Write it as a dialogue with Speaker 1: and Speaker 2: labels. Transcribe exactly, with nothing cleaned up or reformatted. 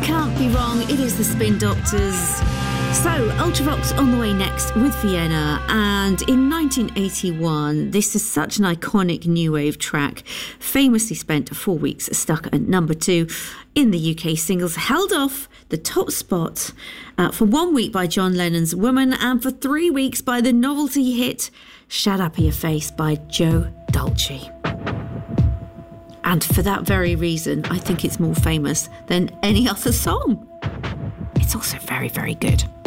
Speaker 1: can't be wrong. It is the Spin Doctors. So, Ultravox on the way next with Vienna. And in nineteen eighty-one, this is such an iconic new wave track. Famously spent four weeks stuck at number two in the U K singles. Held off the top spot uh, for one week by John Lennon's Woman and for three weeks by the novelty hit Shut Up Your Face by Joe Dolce. And for that very reason, I think it's more famous than any other song. It's also very, very good.